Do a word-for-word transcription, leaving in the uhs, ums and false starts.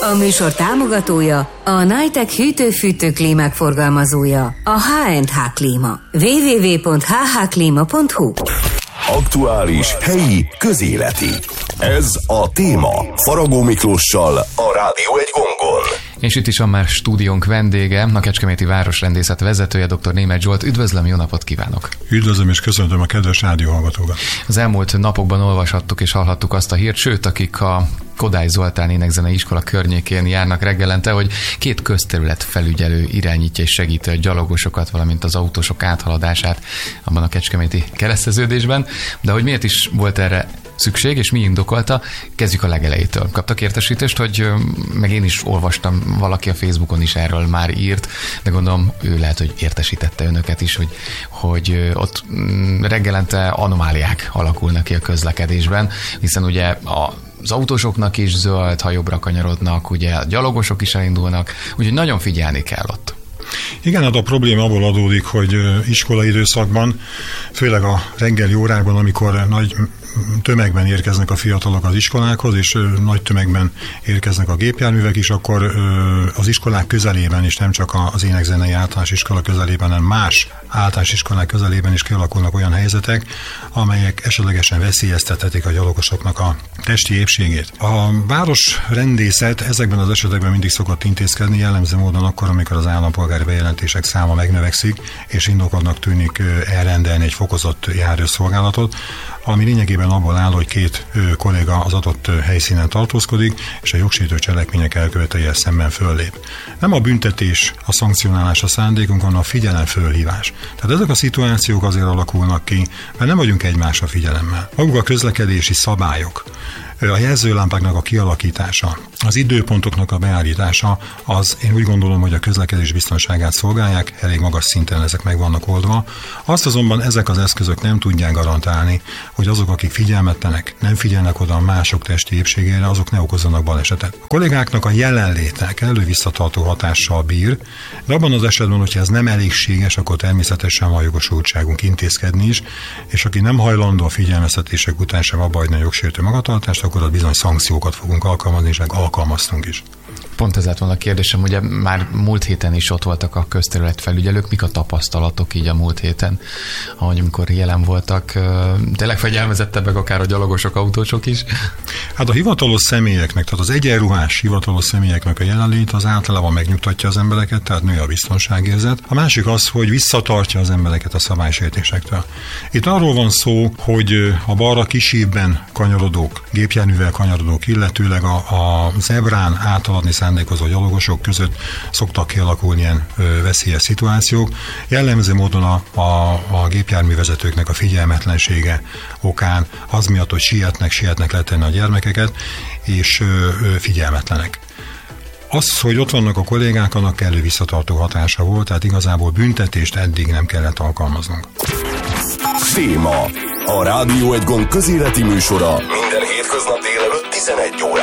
A műsor támogatója a Nitec hűtő-fűtő klímák forgalmazója, a há és há Klíma. double-u double-u double-u pont h h klima pont h u. Aktuális, helyi, közéleti. Ez a téma Faragó Miklóssal a Rádió egy gongon. És itt is van már stúdiónk vendége, a Kecskeméti Városrendészet vezetője, dr. Németh Zsolt. Üdvözlöm, jó napot kívánok! Üdvözlöm és köszöntöm a kedves rádióhallgatókat! Az elmúlt napokban olvashattuk és hallhattuk azt a hírt, sőt, akik a Kodály Zoltán Énekzenei Iskola környékén járnak reggelente, hogy két közterület felügyelő irányítja és segíti a gyalogosokat, valamint az autósok áthaladását abban a kecskeméti kereszteződésben. De hogy miért is volt erre szükség, és mi indokolta, kezdjük a legelejétől. Kaptak értesítést, hogy meg én is olvastam, valaki a Facebookon is erről már írt, de gondolom ő lehet, hogy értesítette önöket is, hogy, hogy ott reggelente anomáliák alakulnak ki a közlekedésben, hiszen ugye a az autósoknak is zöld, ha jobbra kanyarodnak, ugye a gyalogosok is elindulnak, úgyhogy nagyon figyelni kell ott. Igen, hát a probléma abból adódik, hogy iskolai időszakban, főleg a reggeli órákban, amikor nagy tömegben érkeznek a fiatalok az iskolákhoz, és nagy tömegben érkeznek a gépjárművek is, akkor az iskolák közelében is, nem csak az énekzenei általános iskola közelében, hanem más általános iskolák közelében is kialakulnak olyan helyzetek, amelyek esetlegesen veszélyeztethetik a gyalogosoknak a testi épségét. A városrendészet ezekben az esetekben mindig szokott intézkedni, jellemző módon akkor, amikor az állampolgári bejelentések száma megnövekszik, és indokoltnak tűnik elrendelni egy fokozott járőrszolgálatot, ami lényegében abból áll, hogy két ö, kolléga az adott helyszínen tartózkodik, és a jogsértő cselekmények elkövetőivel szemben föllép. Nem a büntetés, a szankcionálás a szándékunk, hanem a figyelem fölhívás. Tehát ezek a szituációk azért alakulnak ki, mert nem vagyunk egymásra figyelemmel. Maguk a közlekedési szabályok, a jelzőlámpáknak a kialakítása, az időpontoknak a beállítása, az én úgy gondolom, hogy a közlekedés biztonságát szolgálják, elég magas szinten ezek meg vannak oldva. Azt azonban ezek az eszközök nem tudják garantálni, hogy azok, akik figyelmetlenek, nem figyelnek oda a mások testi épségére, azok ne okozzanak balesetet. A kollégáknak a jelenléte kellő visszatartó hatással bír, de abban az esetben, hogyha ez nem elégséges, akkor természetesen van jogosultságunk intézkedni is, és aki nem hajlandó a figyelmeztetések után sem abba hagyni a jogsértő magatartást, akkor az bizony szankciókat fogunk alkalmazni, és meg alkalmaztunk is. Pont ez lett volna a kérdésem, ugye már múlt héten is ott voltak a közterület felügyelők, mik a tapasztalatok így a múlt héten, ahogy amikor jelen voltak, tényleg fegyelmezettebbek akár a gyalogosok, autósok is? Hát a hivatalos személyeknek, tehát az egyenruhás hivatalos személyeknek a jelenlét az általában megnyugtatja az embereket, tehát nő a biztonságérzet. A másik az, hogy visszatartja az embereket a szabálysértésektől. Itt arról van szó, hogy a balra kisívben kanyarodók, gépjárművel kanyarodók, illetőleg a, a zebrán áthaladni szándékozó gyalogosok között szoktak kialakulni ilyen ö, veszélyes szituációk. Jellemző módon a, a, a gépjárművezetőknek a figyelmetlensége okán az miatt, hogy sietnek, sietnek letenni a gyermekeket, és ö, ö, figyelmetlenek. Az, hogy ott vannak a kollégák, annak kellő visszatartó hatása volt, tehát igazából büntetést eddig nem kellett alkalmaznunk. Téma. A Rádió egy gond közéleti műsora minden hétköznap délelőtt tizenegy óra.